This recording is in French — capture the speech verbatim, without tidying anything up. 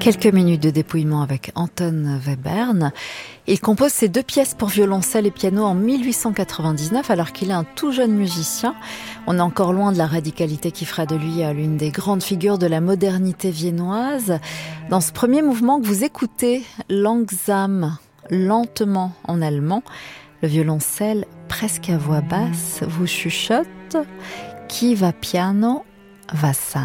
Quelques minutes de dépouillement avec Anton Webern. Il compose ses deux pièces pour violoncelle et piano en mille huit cent quatre-vingt-dix-neuf alors qu'il est un tout jeune musicien. On est encore loin de la radicalité qui fera de lui l'une des grandes figures de la modernité viennoise. Dans ce premier mouvement que vous écoutez, Langsam, lentement en allemand, le violoncelle presque à voix basse vous chuchote « Chi va piano va sano ».